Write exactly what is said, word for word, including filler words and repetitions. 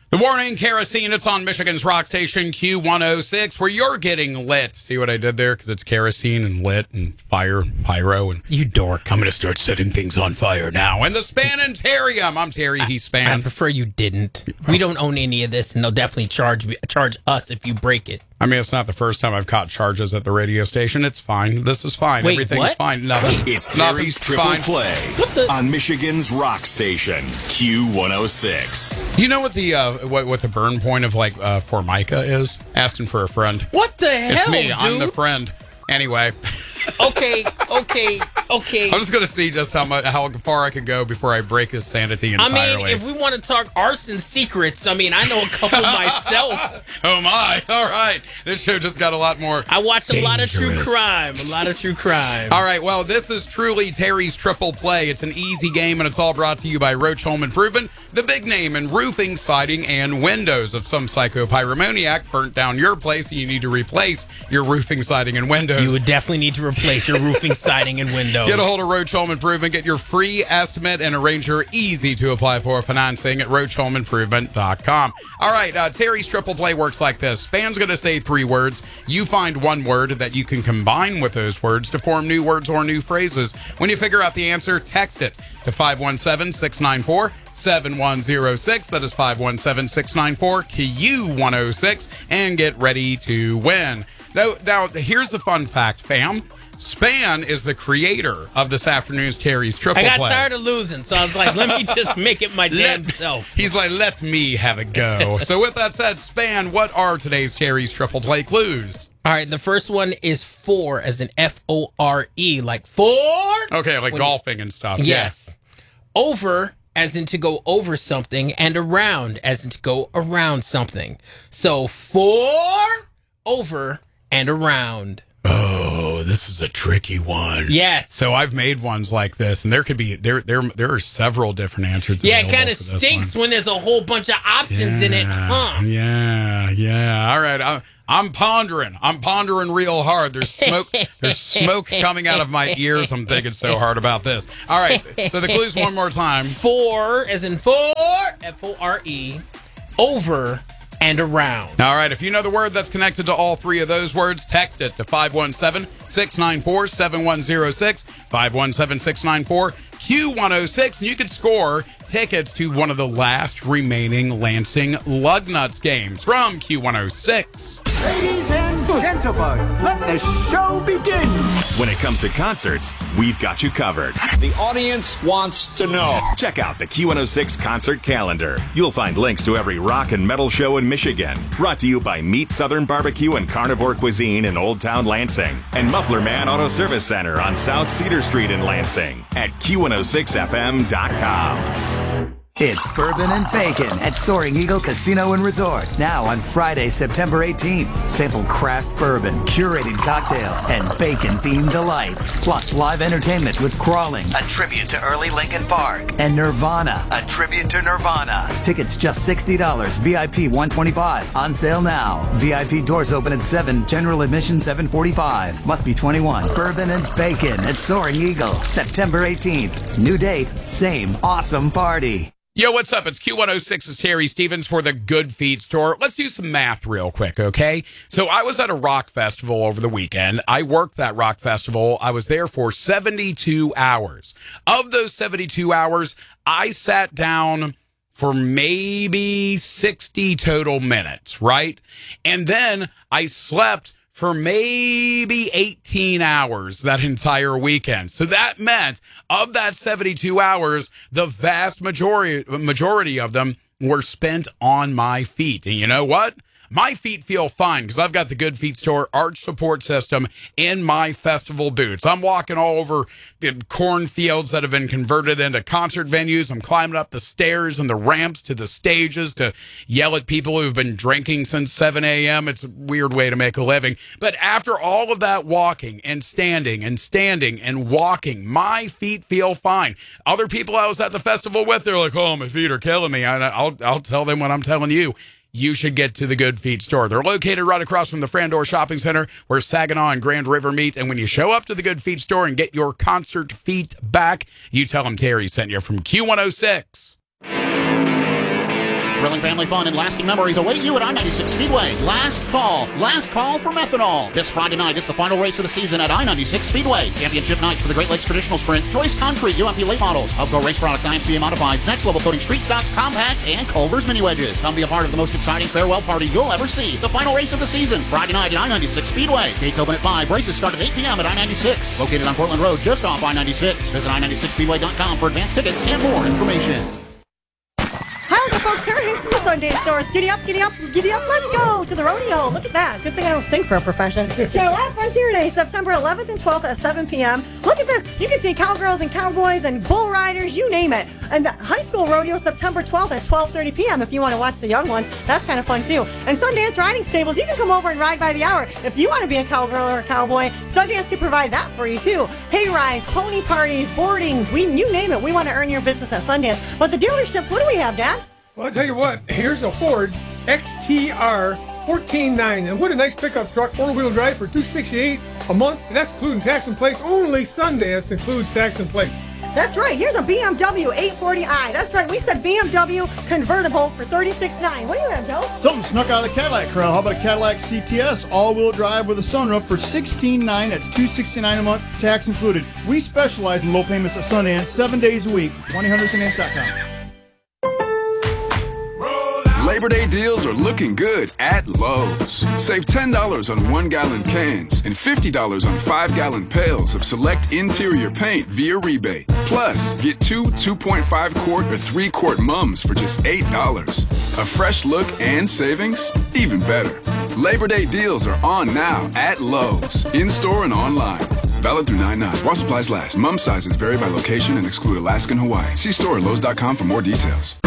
The warning, kerosene, it's on Michigan's rock station Q one oh six, where you're getting lit. See what I did there? Because it's kerosene and lit and fire, pyro. And you dork. I'm going to start setting things on fire now. And the Spanitarium. I'm Terry, he's Span. I prefer you didn't. We don't own any of this, and they'll definitely charge charge us if you break it. I mean, it's not the first time I've caught charges at the radio station. It's fine. This is fine. Wait, Everything's what? fine. Nothing. It's Terry's Triple fine. Play on Michigan's rock station Q one oh six. You know what the uh, what, what the burn point of like uh, Formica is? Asking for a friend. What the hell, It's me. dude? I'm the friend. Anyway. Okay, okay, okay. I'm just going to see just how much, how far I can go before I break his sanity entirely. I mean, if we want to talk arson secrets, I mean, I know a couple myself. Oh, my. All right. This show just got a lot more I watch a dangerous. lot of true crime. A lot of true crime. All right. Well, this is truly Terry's Triple Play. It's an easy game, and it's all brought to you by Roach Home Improvement, the big name in roofing, siding, and windows. If some psycho pyromaniac burnt down your place and you need to replace your roofing, siding, and windows, You would definitely need to replace your roofing, siding, and windows. get a hold of Roach Home Improvement. Get your free estimate and arrange your easy to apply for financing at roach home improvement dot com. All right, uh, Terry's Triple Play works like this. Span's going to say three words. You find one word that you can combine with those words to form new words or new phrases. When you figure out the answer, text it to five one seven, six nine four, seven one zero six. That is five one seven, six nine four, Q one oh six, and get ready to win. Now, now, here's the fun fact, fam. Span is the creator of this afternoon's Terry's Triple I got Play. tired of losing, so I was like, let me just make it my damn Let- self. He's like, let me have a go. So with that said, Span, what are today's Terry's Triple Play clues? All right, the first one is four, as in F O R E, like four. Okay, like When- golfing and stuff. Yes. Over, as in to go over something, and around, as in to go around something. So four, over, and around. Oh, this is a tricky one. Yes. So I've made ones like this, and there could be there there there are several different answers. Yeah, it available kind of for this stinks one. when there's a whole bunch of options in it, huh? Yeah, yeah. All right, I, I'm pondering. I'm pondering real hard. There's smoke. There's smoke coming out of my ears. I'm thinking so hard about this. All right. So the clues one more time. Four, as in four, F O R E, over, and around. All right. If you know the word that's connected to all three of those words, text it to five one seven, six nine four, seven one zero six, five one seven, six nine four, Q one oh six, and you could score tickets to one of the last remaining Lansing Lugnuts games from Q one oh six. Ladies and gentlemen, let the show begin. When it comes to concerts, we've got you covered. The audience wants to know. Check out the Q one oh six concert calendar. You'll find links to every rock and metal show in Michigan. Brought to you by Meat Southern Barbecue and Carnivore Cuisine in Old Town Lansing and Muffler Man Auto Service Center on South Cedar Street in Lansing at Q one oh six F M dot com. It's Bourbon and Bacon at Soaring Eagle Casino and Resort. Now on Friday, September eighteenth. Sample craft bourbon, curated cocktails, and bacon-themed delights. Plus live entertainment with Crawling, a tribute to early Lincoln Park, and Nirvana, a tribute to Nirvana. Tickets just sixty dollars, V I P one hundred twenty-five dollars. On sale now. V I P doors open at seven, general admission seven forty-five. Must be twenty-one. Bourbon and Bacon at Soaring Eagle, September eighteenth. New date, same awesome party. Yo, what's up? It's Q one oh six's Terry Stevens for the Good Feet Store. Let's do some math real quick, okay? So I was at a rock festival over the weekend. I worked that rock festival. I was there for seventy-two hours. Of those seventy-two hours, I sat down for maybe sixty total minutes, right? And then I slept for maybe eighteen hours that entire weekend. So that meant of that seventy-two hours, the vast majority majority of them were spent on my feet. And you know what? My feet feel fine because I've got the Good Feet Store arch support system in my festival boots. I'm walking all over the cornfields that have been converted into concert venues. I'm climbing up the stairs and the ramps to the stages to yell at people who've been drinking since seven a.m. It's a weird way to make a living. But after all of that walking and standing and standing and walking, my feet feel fine. Other people I was at the festival with, they're like, oh, my feet are killing me. I, I'll, I'll tell them what I'm telling you. You should get to the Good Feet Store. They're located right across from the Frandor Shopping Center where Saginaw and Grand River meet. And when you show up to the Good Feet Store and get your concert feet back, you tell them Terry sent you from Q one oh six. Thrilling family fun and lasting memories await you at I ninety-six Speedway. Last call. Last call for methanol. This Friday night, it's the final race of the season at I ninety-six Speedway. Championship night for the Great Lakes Traditional Sprints, Choice Concrete, U M P Late Models, Upco Race Products, I M C A Modifieds, Next Level Coating, Street Stocks, Compacts, and Culver's Mini Wedges. Come be a part of the most exciting farewell party you'll ever see. The final race of the season, Friday night at I ninety-six Speedway. Gates open at five. Races start at eight p.m. at I ninety-six. Located on Portland Road, just off I ninety-six. Visit I ninety-six speedway dot com for advanced tickets and more information. Hi, folks. Sarah Hayes from the Sundance Stores. Giddy up, giddy up, giddy up. Let's go to the rodeo. Look at that. Good thing I don't sing for a profession. So at Frontier Day, September eleventh and twelfth at seven p.m. Look at this. You can see cowgirls and cowboys and bull riders, you name it. And the high school rodeo, September twelfth at twelve thirty p.m. if you want to watch the young ones. That's kind of fun, too. And Sundance Riding Stables, you can come over and ride by the hour. If you want to be a cowgirl or a cowboy, Sundance can provide that for you, too. Hay rides, pony parties, boarding, we, you name it. We want to earn your business at Sundance. But the dealerships, what do we have, Dad? Well, I'll tell you what, here's a Ford X T R fourteen nine, and what a nice pickup truck, four-wheel drive for two hundred sixty-eight dollars a month, and that's including tax and plates. Only Sundance includes tax and plates. That's right. Here's a B M W eight forty i. That's right. We said B M W convertible for thirty-six nine. What do you have, Joe? Something snuck out of the Cadillac crowd. How about a Cadillac C T S all-wheel drive with a sunroof for sixteen nine? That's two hundred sixty-nine dollars a month, tax included. We specialize in low payments at Sundance seven days a week. one eight hundred sundance dot com. Labor Day deals are looking good at Lowe's. Save ten dollars on one-gallon cans and fifty dollars on five-gallon pails of select interior paint via rebate. Plus, get two two point five quart or three quart mums for just eight dollars. A fresh look and savings? Even better. Labor Day deals are on now at Lowe's, in-store and online. Valid through nine nine. While supplies last. Mum sizes vary by location and exclude Alaska and Hawaii. See store at Lowe's dot com for more details.